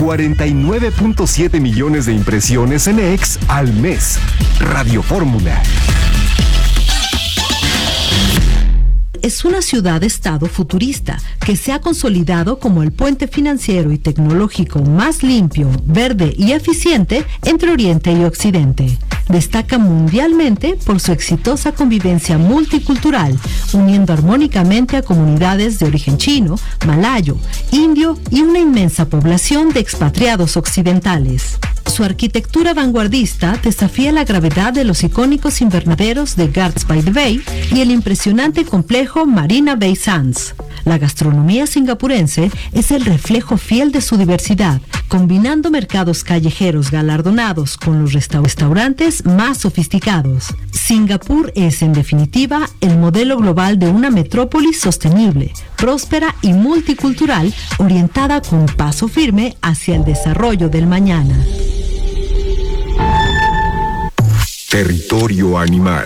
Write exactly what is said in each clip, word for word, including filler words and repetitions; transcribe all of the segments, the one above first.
cuarenta y nueve punto siete millones de impresiones en X al mes. Radio Fórmula. Es una ciudad-estado futurista que se ha consolidado como el puente financiero y tecnológico más limpio, verde y eficiente entre Oriente y Occidente. Destaca mundialmente por su exitosa convivencia multicultural, uniendo armónicamente a comunidades de origen chino, malayo, indio y una inmensa población de expatriados occidentales. Su arquitectura vanguardista desafía la gravedad de los icónicos invernaderos de Gardens by the Bay y el impresionante complejo Marina Bay Sands. La gastronomía singapurense es el reflejo fiel de su diversidad, combinando mercados callejeros galardonados con los restaurantes más sofisticados. Singapur es, en definitiva, el modelo global de una metrópolis sostenible, próspera y multicultural, orientada con paso firme hacia el desarrollo del mañana. Territorio animal.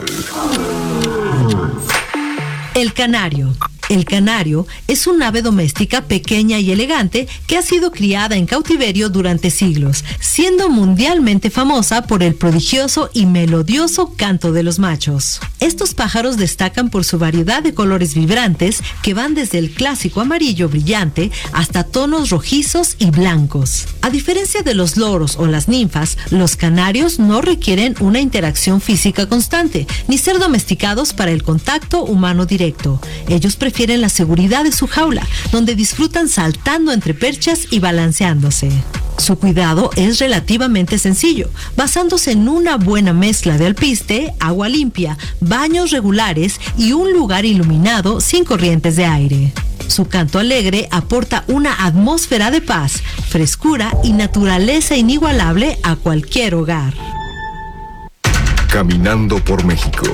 El canario. El canario es un ave doméstica pequeña y elegante que ha sido criada en cautiverio durante siglos, siendo mundialmente famosa por el prodigioso y melodioso canto de los machos. Estos pájaros destacan por su variedad de colores vibrantes que van desde el clásico amarillo brillante hasta tonos rojizos y blancos. A diferencia de los loros o las ninfas, los canarios no requieren una interacción física constante, ni ser domesticados para el contacto humano directo. Ellos prefieren Prefieren la seguridad de su jaula, donde disfrutan saltando entre perchas y balanceándose. Su cuidado es relativamente sencillo, basándose en una buena mezcla de alpiste, agua limpia, baños regulares y un lugar iluminado sin corrientes de aire. Su canto alegre aporta una atmósfera de paz, frescura y naturaleza inigualable a cualquier hogar. Caminando por México.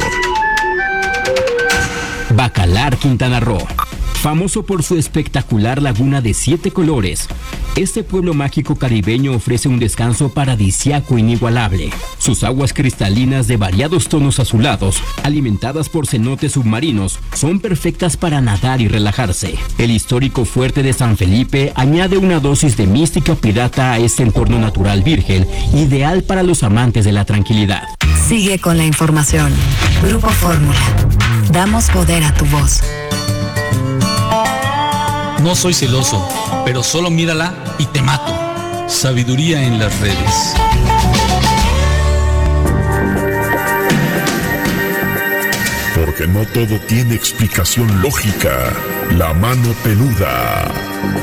Bacalar, Quintana Roo. Famoso por su espectacular laguna de siete colores, este pueblo mágico caribeño ofrece un descanso paradisíaco inigualable. Sus aguas cristalinas de variados tonos azulados, alimentadas por cenotes submarinos, son perfectas para nadar y relajarse. El histórico fuerte de San Felipe añade una dosis de mística pirata a este entorno natural virgen, ideal para los amantes de la tranquilidad. Sigue con la información. Grupo Fórmula. Damos poder a tu voz. No soy celoso, pero solo mírala y te mato. Sabiduría en las redes. Porque no todo tiene explicación lógica. La mano peluda.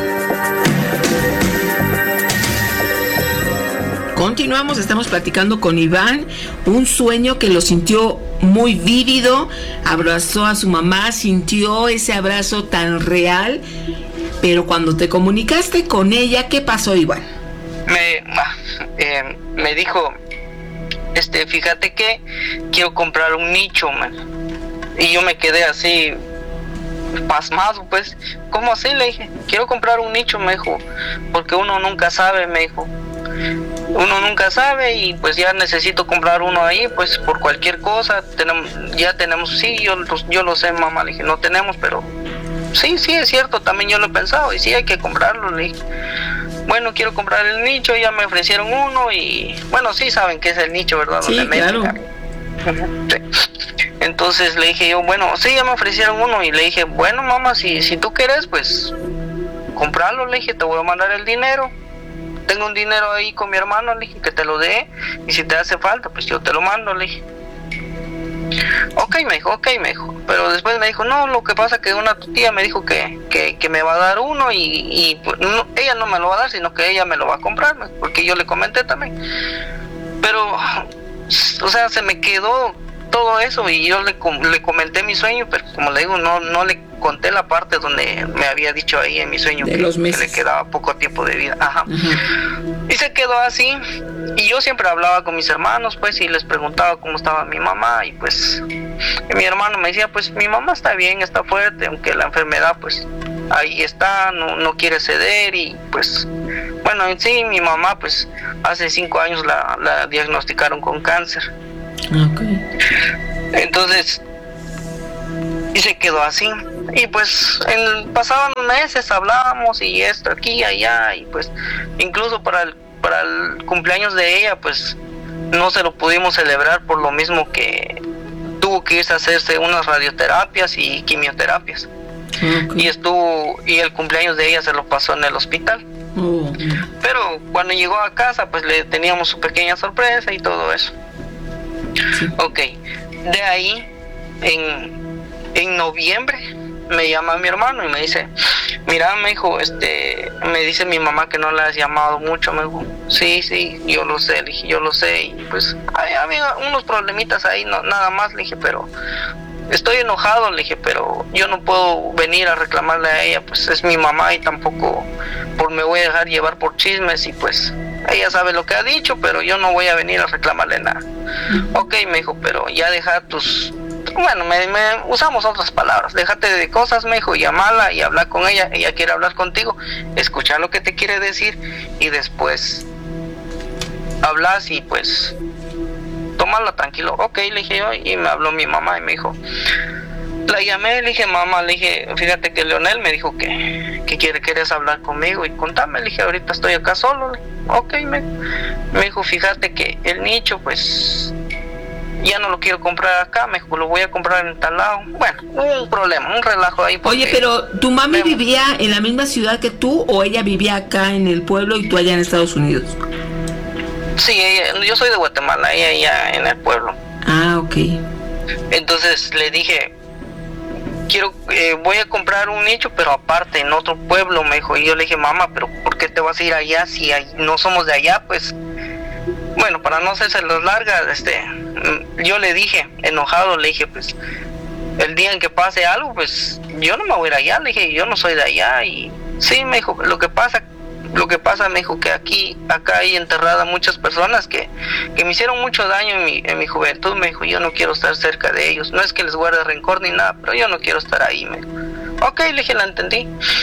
Continuamos, estamos platicando con Iván, un sueño que lo sintió muy vívido, abrazó a su mamá, sintió ese abrazo tan real, pero cuando te comunicaste con ella, ¿qué pasó, Iván? Me, eh, me dijo, este, fíjate que quiero comprar un nicho, man. Y yo me quedé así, pasmado, pues, ¿cómo así? Le dije, quiero comprar un nicho, me dijo, porque uno nunca sabe, me dijo. Uno nunca sabe y pues ya necesito comprar uno ahí, pues por cualquier cosa, tenemos, ya tenemos, sí, yo, yo lo sé, mamá, le dije, no tenemos, pero sí, sí, es cierto, también yo lo he pensado y sí hay que comprarlo, le dije. Bueno, quiero comprar el nicho, ya me ofrecieron uno y, bueno, sí saben qué es el nicho, ¿verdad? Sí, donde claro. Sí. Entonces le dije yo, bueno, sí, ya me ofrecieron uno y le dije, bueno, mamá, si, si tú quieres, pues comprarlo, le dije, te voy a mandar el dinero. Tengo un dinero ahí con mi hermano, le dije que te lo dé y si te hace falta, pues yo te lo mando, le dije. Ok, me dijo, ok, me dijo. Pero después me dijo, no, lo que pasa que una tía me dijo que, que, que me va a dar uno y, y pues, no, ella no me lo va a dar, sino que ella me lo va a comprar, porque yo le comenté también. Pero, o sea, se me quedó todo eso y yo le, le comenté mi sueño, pero como le digo, no, no le conté la parte donde me había dicho ahí en mi sueño que, que le quedaba poco tiempo de vida. Ajá. Uh-huh. Y se quedó así y yo siempre hablaba con mis hermanos pues y les preguntaba cómo estaba mi mamá y pues y mi hermano me decía pues mi mamá está bien, está fuerte, aunque la enfermedad pues ahí está, no, no quiere ceder y pues bueno, en sí mi mamá pues hace cinco años la, la diagnosticaron con cáncer. Okay. Entonces y se quedó así. Y pues en, pasaban meses, hablábamos y esto aquí y allá, y pues incluso para el, para el cumpleaños de ella pues no se lo pudimos celebrar por lo mismo que tuvo que irse a hacerse unas radioterapias y quimioterapias. Okay. Y estuvo, y el cumpleaños de ella se lo pasó en el hospital. Uh-huh. Pero cuando llegó a casa pues le teníamos su pequeña sorpresa y todo eso. Sí. Ok, de ahí en, en noviembre me llama mi hermano y me dice, mira, me dijo, este, me dice mi mamá que no le has llamado mucho. Me dijo, sí, sí, yo lo sé, le dije, yo lo sé, y pues hay, había unos problemitas ahí, no, nada más, le dije, pero estoy enojado, le dije, pero yo no puedo venir a reclamarle a ella, pues es mi mamá y tampoco por me voy a dejar llevar por chismes, y pues ella sabe lo que ha dicho, pero yo no voy a venir a reclamarle nada. Uh-huh. Ok, me dijo, pero ya deja tus... Bueno, me, me usamos otras palabras, déjate de cosas, me dijo, llamala y habla con ella, ella quiere hablar contigo, escuchar lo que te quiere decir y después hablas y pues tómala tranquilo. Ok, le dije yo, y me habló mi mamá y me dijo, la llamé, le dije, mamá, le dije, fíjate que Leonel me dijo que, que quiere, quieres hablar conmigo y contame, le dije, ahorita estoy acá solo. Ok, me, me dijo, fíjate que el nicho pues ya no lo quiero comprar acá, me dijo, lo voy a comprar en tal lado. Bueno, un problema, un relajo ahí. Oye, pero ¿tu mami vivía en la misma ciudad que tú o ella vivía acá en el pueblo y tú allá en Estados Unidos? Sí, ella, yo soy de Guatemala, ella ya en el pueblo. Ah, ok. Entonces le dije, quiero, eh, voy a comprar un nicho, pero aparte, en otro pueblo, me dijo. Y yo le dije, mamá, pero ¿por qué te vas a ir allá si hay, no somos de allá? Pues, bueno, para no hacerse los largas, este, yo le dije, enojado, le dije, pues, el día en que pase algo, pues, yo no me voy a ir allá, le dije, yo no soy de allá. Y sí, me dijo, lo que pasa, lo que pasa, me dijo, que aquí, acá hay enterradas muchas personas que, que me hicieron mucho daño en mi, en mi juventud, me dijo, yo no quiero estar cerca de ellos, no es que les guarde rencor ni nada, pero yo no quiero estar ahí, me dijo. Ok, le dije, la entendí.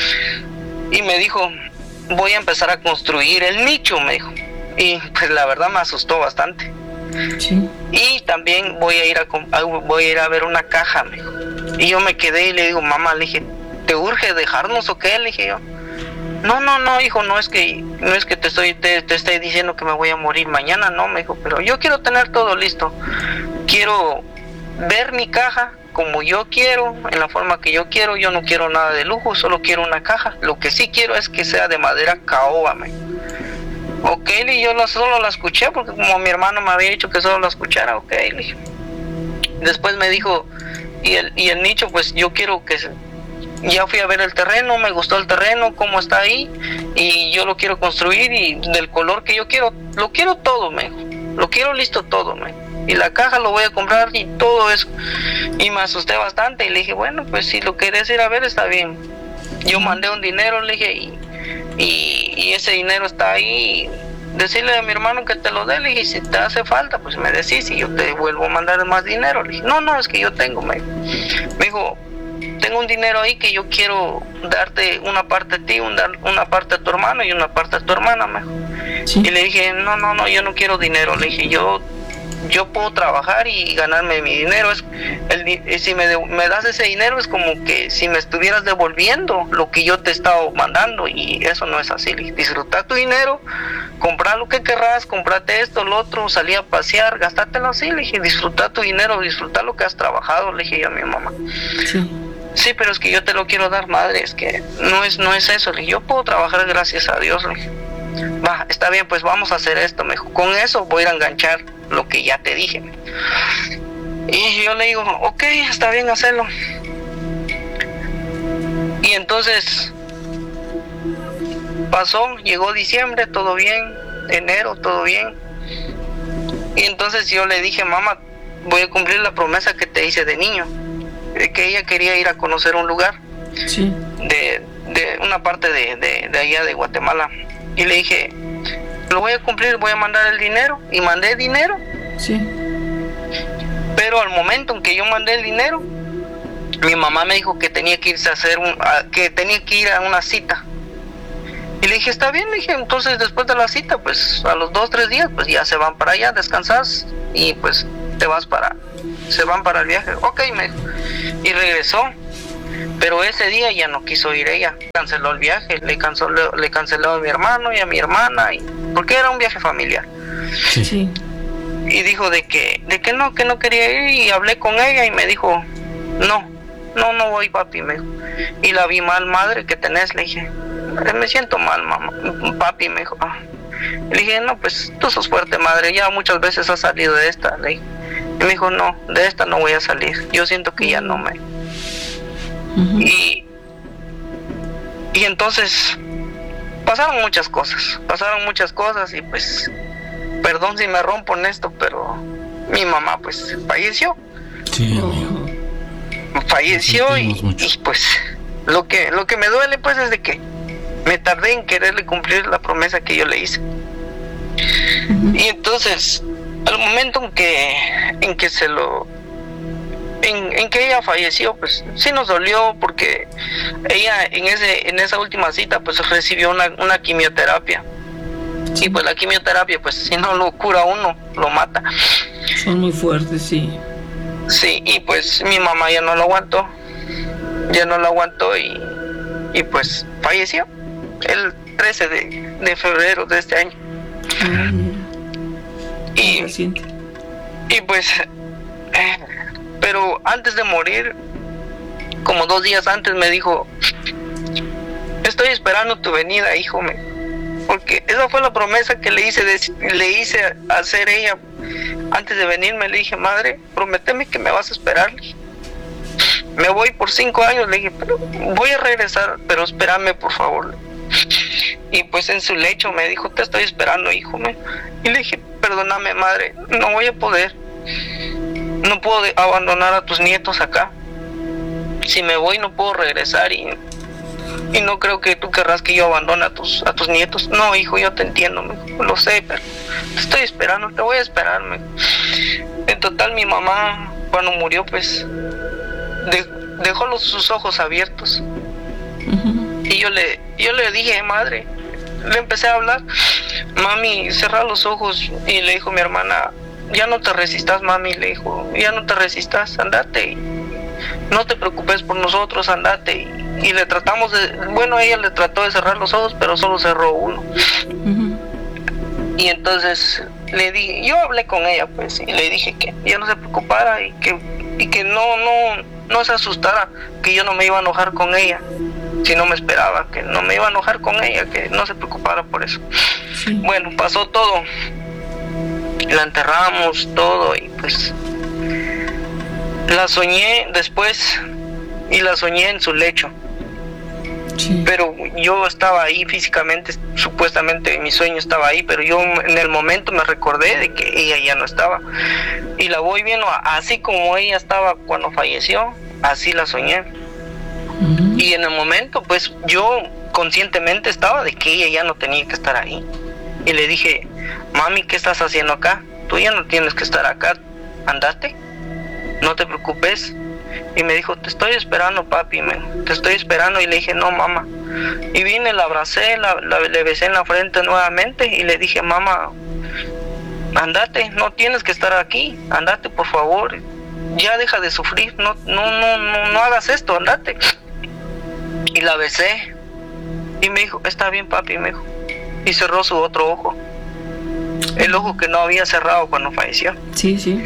Y me dijo, voy a empezar a construir el nicho, me dijo. Y pues la verdad me asustó bastante. Sí. Y también voy a ir a voy a ir a ver una caja, me dijo. Y yo me quedé y le digo, mamá, le dije, ¿te urge dejarnos o qué? Le dije yo. No, no, no, hijo, no es que no es que te estoy te, te estoy diciendo que me voy a morir mañana, no, me dijo, pero yo quiero tener todo listo. Quiero ver mi caja como yo quiero, en la forma que yo quiero. Yo no quiero nada de lujo, solo quiero una caja. Lo que sí quiero es que sea de madera caoba, me dijo. Ok, y yo no, solo la escuché porque como mi hermano me había dicho que solo la escuchara. Ok, le dije. Después me dijo, y el, y el nicho, pues yo quiero que se, ya fui a ver el terreno, me gustó el terreno, cómo está ahí, y yo lo quiero construir y del color que yo quiero, lo quiero todo, me dijo, lo quiero listo todo, me dijo, y la caja lo voy a comprar y todo eso. Y me asusté bastante y le dije, bueno, pues si lo querés ir a ver está bien. Yo mandé un dinero, le dije, y, y, y ese dinero está ahí, decirle a mi hermano que te lo dé, le dije, si te hace falta, pues me decís y yo te vuelvo a mandar más dinero. Le dije, no, no, es que yo tengo, me dijo, me dijo, tengo un dinero ahí que yo quiero darte una parte a ti, una, una parte a tu hermano y una parte a tu hermana, me dijo. ¿Sí? Y le dije, no, no, no, yo no quiero dinero, le dije, yo yo puedo trabajar y ganarme mi dinero. Es el, si me, de, me das ese dinero es como que si me estuvieras devolviendo lo que yo te he estado mandando, y eso no es así. Le dije, disfrutar tu dinero, comprar lo que querrás, comprate esto, lo otro, salir a pasear, gastátelo así. Le dije, disfrutar tu dinero, disfrutar lo que has trabajado, le dije yo a mi mamá. Sí. Sí, pero es que yo te lo quiero dar, madre, es que no es, no es eso. Le dije, yo puedo trabajar gracias a Dios. Le dije, va, está bien, pues vamos a hacer esto, me dijo, con eso voy a ir a enganchar lo que ya te dije. Y yo le digo, ok, está bien, hacerlo. Y entonces pasó, llegó diciembre, todo bien, enero, todo bien. Y entonces yo le dije, mamá, voy a cumplir la promesa que te hice de niño, de que ella quería ir a conocer un lugar. Sí. de, de una parte de, de, de allá de Guatemala. Y le dije, lo voy a cumplir, voy a mandar el dinero. Y mandé dinero. Sí. Pero al momento en que yo mandé el dinero, mi mamá me dijo que tenía que irse a hacer un, a, que tenía que ir a una cita. Y le dije, está bien, le dije, entonces después de la cita, pues a los dos, tres días, pues ya se van para allá, descansas y pues te vas para, se van para el viaje. Ok, me dijo. Y regresó. Pero ese día ya no quiso ir ella, canceló el viaje, le canceló, le canceló a mi hermano y a mi hermana, y, porque era un viaje familiar. Sí. Sí. Y dijo de que, de que no, que no quería ir, y hablé con ella y me dijo, no, no, no voy, papi, me dijo. Y la vi mal, madre, ¿qué tenés? Le dije, me siento mal, mamá, papi, me dijo. Ah. Le dije, no, pues tú sos fuerte, madre, ya muchas veces has salido de esta, le dije. Y me dijo, no, de esta no voy a salir, yo siento que ya no me... Uh-huh. Y, y entonces pasaron muchas cosas, pasaron muchas cosas y pues, perdón si me rompo en esto, pero mi mamá pues falleció. Sí, amigo. Falleció y, y pues lo que, lo que me duele pues es de que me tardé en quererle cumplir la promesa que yo le hice. Uh-huh. Y entonces, al momento en que, en que se lo... En, en que ella falleció, pues sí nos dolió, porque ella en ese en esa última cita pues recibió una, una quimioterapia. Y pues la quimioterapia, pues si no lo cura uno, lo mata. Son muy fuertes, sí. Sí, y pues mi mamá ya no lo aguantó, ya no lo aguantó y, y pues falleció el trece de, de febrero de este año. Ah, y, y pues... Eh, pero antes de morir, como dos días antes, me dijo, estoy esperando tu venida, hijo mío, porque esa fue la promesa que le hice de, le hice hacer ella antes de venirme. Le dije, madre, prométeme que me vas a esperar. Me voy por cinco años, le dije, pero voy a regresar, pero espérame por favor. Y pues en su lecho me dijo, te estoy esperando, hijo mío. Y le dije, perdóname, madre, no voy a poder. No puedo de- abandonar a tus nietos acá. Si me voy no puedo regresar y, y no creo que tú querrás que yo abandone a tus, a tus nietos. No, hijo, yo te entiendo, mijo, lo sé, pero te estoy esperando, te voy a esperar. Mijo. En total, mi mamá cuando murió pues de- dejó los, sus ojos abiertos. Uh-huh. Y yo le, yo le dije, madre, le empecé a hablar, mami, cerra los ojos. Y le dijo mi hermana, ya no te resistas, mami, le dijo, ya no te resistas, andate, y no te preocupes por nosotros, andate. Y, y le tratamos de, bueno, ella le trató de cerrar los ojos, pero solo cerró uno. Uh-huh. Y entonces le dije, yo hablé con ella, pues, y le dije que ya no se preocupara y que, y que no, no, no se asustara, que yo no me iba a enojar con ella, si no me esperaba, que no me iba a enojar con ella, que no se preocupara por eso. Sí. Bueno, pasó todo. La enterramos todo y pues la soñé después y la soñé en su lecho. Sí. Pero yo estaba ahí físicamente, supuestamente mi sueño estaba ahí, pero yo en el momento me recordé de que ella ya no estaba y la voy viendo así como ella estaba cuando falleció, así la soñé. Uh-huh. Y en el momento pues yo conscientemente estaba de que ella ya no tenía que estar ahí. Y le dije, mami, ¿qué estás haciendo acá? Tú ya no tienes que estar acá, andate, no te preocupes. Y me dijo, te estoy esperando, papi, me, te estoy esperando. Y le dije, no, mamá. Y vine, la abracé, la, la, le besé en la frente nuevamente y le dije, mamá, andate, no tienes que estar aquí, andate, por favor, ya deja de sufrir, no, no, no, no, no hagas esto, andate. Y la besé y me dijo, está bien, papi, me dijo. Y cerró su otro ojo, el ojo que no había cerrado cuando falleció. Sí, sí.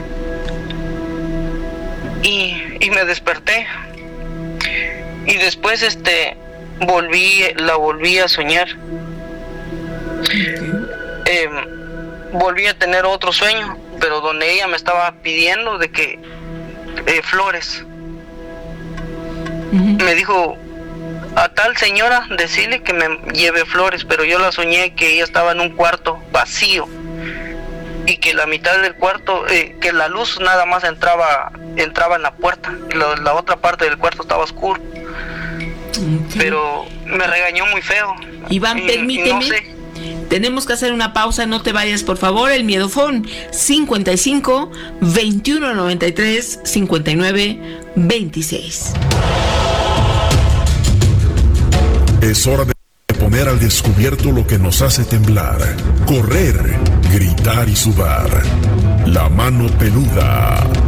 Y, y me desperté. Y después este volví, la volví a soñar. Okay. Eh, volví a tener otro sueño, pero donde ella me estaba pidiendo de que eh, flores. Uh-huh. Me dijo, a tal señora decirle que me lleve flores, pero yo la soñé que ella estaba en un cuarto vacío y que la mitad del cuarto, eh, que la luz nada más entraba entraba en la puerta, y la, la otra parte del cuarto estaba oscuro. Okay. Pero me regañó muy feo. Iván, y, permíteme. Y no sé. Tenemos que hacer una pausa, no te vayas, por favor. El miedofón cincuenta y cinco, veintiuno noventa y tres, cincuenta y nueve, veintiséis. Es hora de poner al descubierto lo que nos hace temblar, correr, gritar y sudar. La mano peluda.